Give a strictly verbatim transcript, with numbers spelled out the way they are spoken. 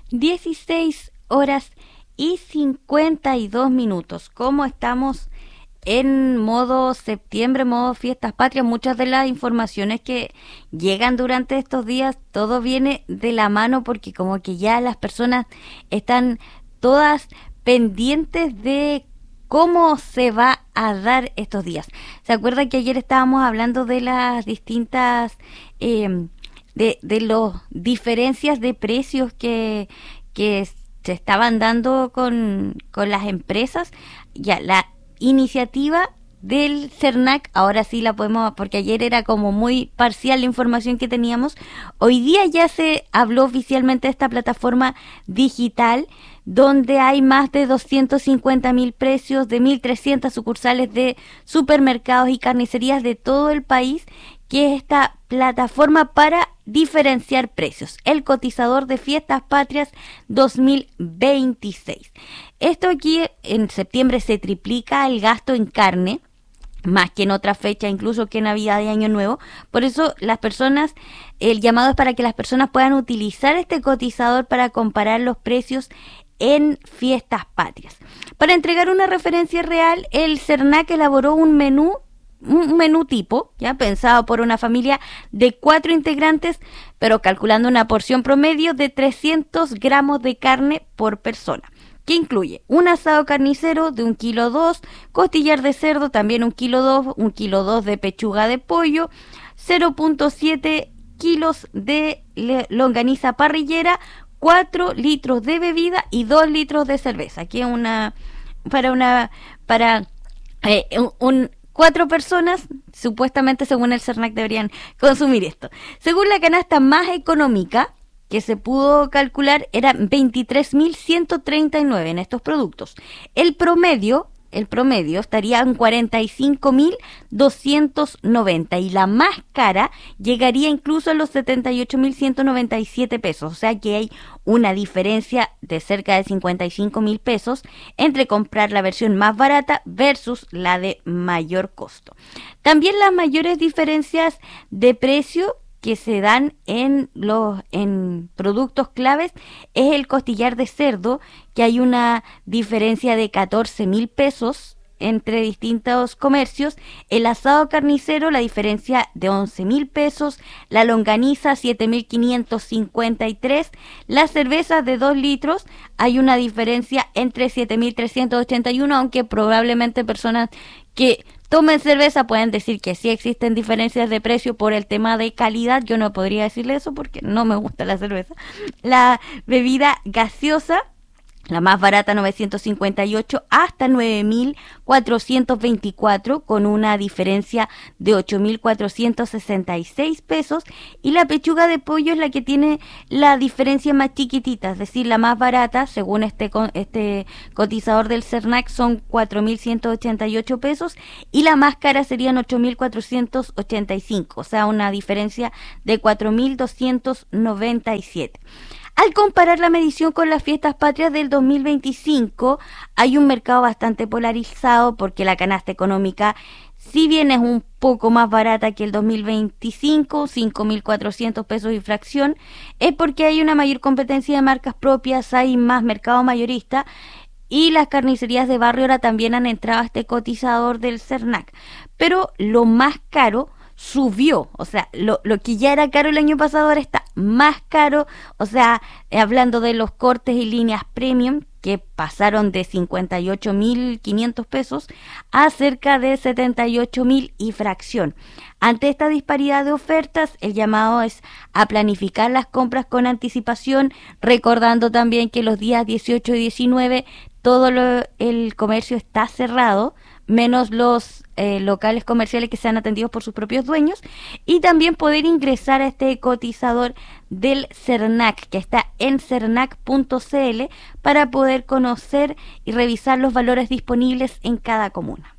dieciséis horas y cincuenta y dos minutos. ¿Cómo estamos en modo septiembre, modo fiestas patrias? Muchas de las informaciones que llegan durante estos días, todo viene de la mano porque como que ya las personas están todas pendientes de cómo se va a dar estos días. ¿Se acuerdan que ayer estábamos hablando de las distintas eh, de, de las diferencias de precios que, que se estaban dando con, con las empresas? Ya, la iniciativa del CERNAC, ahora sí la podemos, porque ayer era como muy parcial la información que teníamos. Hoy día ya se habló oficialmente de esta plataforma digital donde hay más de doscientos cincuenta mil precios de mil trescientas sucursales de supermercados y carnicerías de todo el país, que es esta plataforma para diferenciar precios, el cotizador de fiestas patrias dos mil veintiséis. Esto aquí en septiembre se triplica el gasto en carne, más que en otra fecha, incluso que Navidad y Año Nuevo. Por eso las personas, el llamado es para que las personas puedan utilizar este cotizador para comparar los precios en fiestas patrias. Para entregar una referencia real, el CERNAC elaboró un menú un menú tipo, ya pensado por una familia de cuatro integrantes, pero calculando una porción promedio de trescientos gramos de carne por persona, que incluye un asado carnicero de un kilo dos, costillar de cerdo también un kilo dos, un kilo dos de pechuga de pollo, cero punto siete kilos de longaniza parrillera, cuatro litros de bebida y dos litros de cerveza. Aquí una para una para eh, un, un Cuatro personas, supuestamente según el CERNAC, deberían consumir esto. Según la canasta más económica que se pudo calcular, eran veintitrés mil ciento treinta y nueve en estos productos. El promedio, el promedio estaría en cuarenta y cinco mil doscientos noventa y la más cara llegaría incluso a los setenta y ocho mil ciento noventa y siete pesos. O sea que hay una diferencia de cerca de cincuenta y cinco mil pesos entre comprar la versión más barata versus la de mayor costo. También las mayores diferencias de precio que se dan en los en productos claves es el costillar de cerdo, que hay una diferencia de catorce mil pesos entre distintos comercios, el asado carnicero la diferencia de once mil pesos, la longaniza siete mil quinientos cincuenta y tres, las cervezas de dos litros hay una diferencia entre siete mil trescientos ochenta y uno, aunque probablemente personas que tomen cerveza pueden decir que sí existen diferencias de precio por el tema de calidad. Yo no podría decirle eso porque no me gusta la cerveza. La bebida gaseosa, la más barata novecientos cincuenta y ocho hasta nueve mil cuatrocientos veinticuatro, con una diferencia de ocho mil cuatrocientos sesenta y seis pesos, y la pechuga de pollo es la que tiene la diferencia más chiquitita, es decir, la más barata según este este cotizador del CERNAC son cuatro mil ciento ochenta y ocho pesos y la más cara serían ocho mil cuatrocientos ochenta y cinco, o sea, una diferencia de cuatro mil doscientos noventa y siete. Al comparar la medición con las fiestas patrias del dos mil veinticinco, hay un mercado bastante polarizado porque la canasta económica, si bien es un poco más barata que el dos mil veinticinco, cinco mil cuatrocientos pesos y fracción, es porque hay una mayor competencia de marcas propias, hay más mercado mayorista y las carnicerías de barrio ahora también han entrado a este cotizador del CERNAC. Pero lo más caro subió, o sea, lo, lo que ya era caro el año pasado ahora está más caro, o sea, eh, hablando de los cortes y líneas premium, que pasaron de cincuenta y ocho mil quinientos pesos a cerca de setenta y ocho mil y fracción. Ante esta disparidad de ofertas, el llamado es a planificar las compras con anticipación, recordando también que los días dieciocho y diecinueve todo lo, el comercio está cerrado, menos los eh, locales comerciales que sean atendidos por sus propios dueños, y también poder ingresar a este cotizador del CERNAC, que está en cernac punto c l, para poder conocer y revisar los valores disponibles en cada comuna.